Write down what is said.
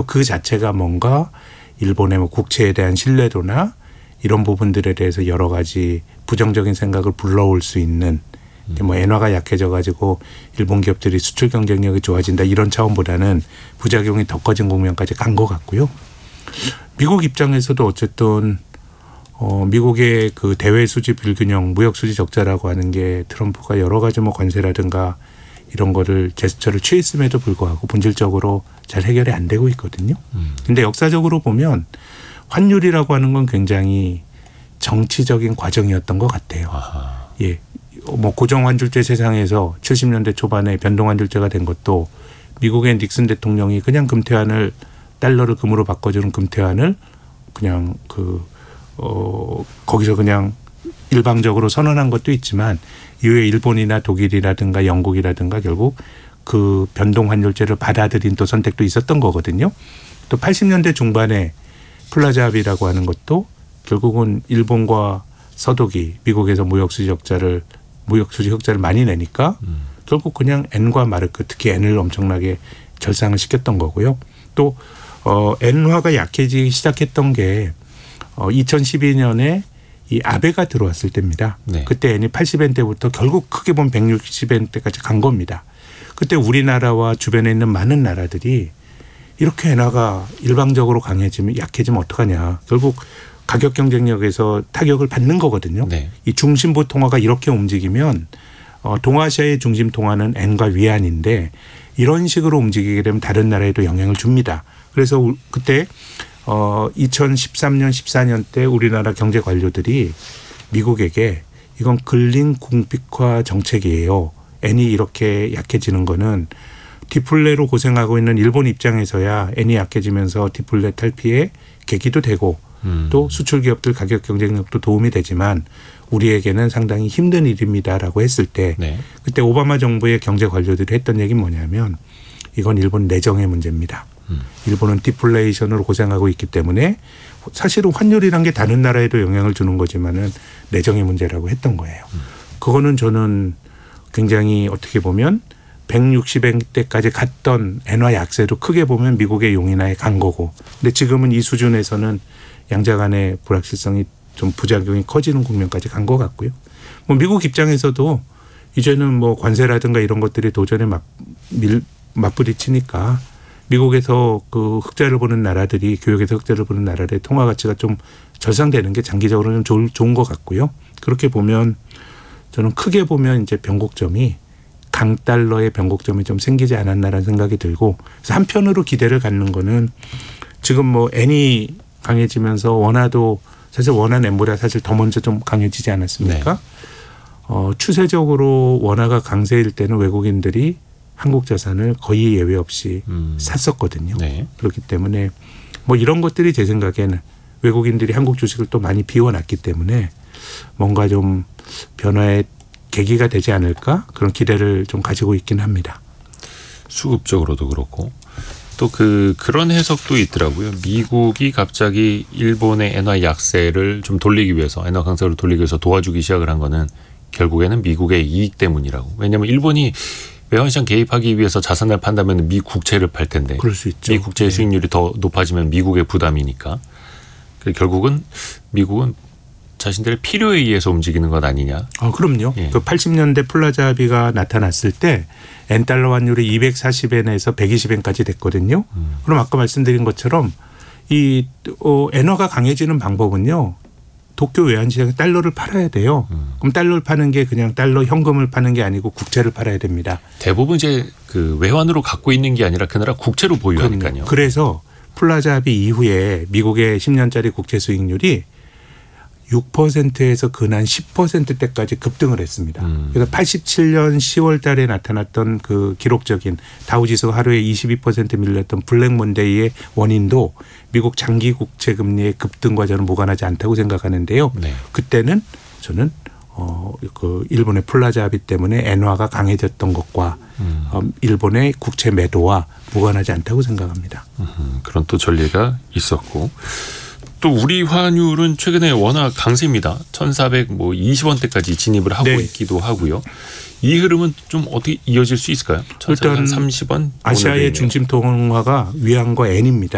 그 자체가 뭔가 일본의 뭐 국채에 대한 신뢰도나 이런 부분들에 대해서 여러 가지 부정적인 생각을 불러올 수 있는 뭐 엔화가 약해져 가지고 일본 기업들이 수출 경쟁력이 좋아진다 이런 차원보다는 부작용이 더 커진 국면까지 간 것 같고요. 미국 입장에서도 어쨌든 미국의 그 대외 수지 불균형, 무역 수지 적자라고 하는 게 트럼프가 여러 가지 뭐 관세라든가 이런 거를 제스처를 취했음에도 불구하고 본질적으로 잘 해결이 안 되고 있거든요. 근데 역사적으로 보면 환율이라고 하는 건 굉장히 정치적인 과정이었던 것 같아요. 아하. 예. 뭐 고정환율제 세상에서 70년대 초반에 변동환율제가 된 것도 미국의 닉슨 대통령이 그냥 금태환을 달러를 금으로 바꿔주는 금태환을 그냥 거기서 그냥 일방적으로 선언한 것도 있지만 이후에 일본이나 독일이라든가 영국이라든가 결국 그 변동환율제를 받아들인 또 선택도 있었던 거거든요. 또 80년대 중반에 플라자 합의라고 하는 것도 결국은 일본과 서독이 미국에서 무역수지 흑자를 많이 내니까 결국 그냥 엔과 마르크 특히 엔을 엄청나게 절상을 시켰던 거고요. 또 엔화가 약해지기 시작했던 게 2012년에 이 아베가 들어왔을 때입니다. 네. 그때 엔이 80엔 때부터 결국 크게 보면 160엔 때까지 간 겁니다. 그때 우리나라와 주변에 있는 많은 나라들이 이렇게 엔화가 일방적으로 약해지면 어떡하냐. 결국 가격 경쟁력에서 타격을 받는 거거든요. 네. 이 중심부 통화가 이렇게 움직이면 동아시아의 중심 통화는 엔과 위안인데 이런 식으로 움직이게 되면 다른 나라에도 영향을 줍니다. 그래서 그때 2013년 14년 때 우리나라 경제 관료들이 미국에게 이건 근린 궁핍화 정책이에요. 엔이 이렇게 약해지는 거는 디플레로 고생하고 있는 일본 입장에서야 엔이 약해지면서 디플레 탈피의 계기도 되고 또 수출 기업들 가격 경쟁력도 도움이 되지만 우리에게는 상당히 힘든 일입니다라고 했을 때 네. 그때 오바마 정부의 경제 관료들이 했던 얘기는 뭐냐면 이건 일본 내정의 문제입니다. 일본은 디플레이션으로 고생하고 있기 때문에 사실은 환율이란 게 다른 나라에도 영향을 주는 거지만은 내정의 문제라고 했던 거예요. 그거는 저는 굉장히 어떻게 보면 160엔 때까지 갔던 엔화 약세도 크게 보면 미국의 용인하에 간 거고 근데 지금은 이 수준에서는 양자 간의 불확실성이 좀 부작용이 커지는 국면까지 간 것 같고요. 뭐 미국 입장에서도 이제는 뭐 관세라든가 이런 것들이 도전에 맞부딪히니까 미국에서 그 흑자를 보는 나라들이 교역에서 흑자를 보는 나라들의 통화 가치가 좀 절상되는 게 장기적으로는 좋은 것 같고요. 그렇게 보면 저는 크게 보면 이제 변곡점이 강달러의 변곡점이 좀 생기지 않았나라는 생각이 들고 그래서 한편으로 기대를 갖는 거는 지금 뭐 엔이 강해지면서 원화도 사실 원화 엔보다 사실 더 먼저 좀 강해지지 않았습니까? 네. 추세적으로 원화가 강세일 때는 외국인들이 한국 자산을 거의 예외 없이 샀었거든요. 네. 그렇기 때문에 뭐 이런 것들이 제 생각에는 외국인들이 한국 주식을 또 많이 비워놨기 때문에 뭔가 좀 변화의 계기가 되지 않을까 그런 기대를 좀 가지고 있긴 합니다. 수급적으로도 그렇고 또 그런 해석도 있더라고요. 미국이 갑자기 일본의 엔화 약세를 좀 돌리기 위해서 엔화 강세를 돌리기 위해서 도와주기 시작을 한 거는 결국에는 미국의 이익 때문이라고. 왜냐하면 일본이 외환시장 개입하기 위해서 자산을 판다면 미 국채를 팔 텐데 그럴 수 있죠. 미 국채의 수익률이 더 높아지면 미국의 부담이니까 미국은 자신들의 필요에 의해서 움직이는 것 아니냐. 그럼요. 예. 그 80년대 플라자 합의가 나타났을 때 엔달러 환율이 240엔에서 120엔까지 됐거든요. 그럼 아까 말씀드린 것처럼 이 엔화가 강해지는 방법은요. 도쿄 외환시장에 달러를 팔아야 돼요. 그럼 달러를 파는 게 그냥 달러 현금을 파는 게 아니고 국채를 팔아야 됩니다. 대부분 이제 그 외환으로 갖고 있는 게 아니라 그 나라 국채로 보유하니까요. 그래서 플라자 합의 이후에 미국의 10년짜리 국채 수익률이 6%에서 근한 10%대까지 급등을 했습니다. 그래서 87년 10월 달에 나타났던 그 기록적인 다우지수 하루에 22% 밀렸던 블랙 먼데이의 원인도 미국 장기 국채 금리의 급등과 저는 무관하지 않다고 생각하는데요. 네. 그때는 저는 그 일본의 플라자 합의 때문에 엔화가 강해졌던 것과 일본의 국채 매도와 무관하지 않다고 생각합니다. 그런 또 전례가 있었고. 또 우리 환율은 최근에 워낙 강세입니다. 1,420원대까지 진입을 하고 네. 있기도 하고요. 이 흐름은 좀 어떻게 이어질 수 있을까요? 일단 1,430원? 아시아의 중심 통화가 위안과 엔입니다.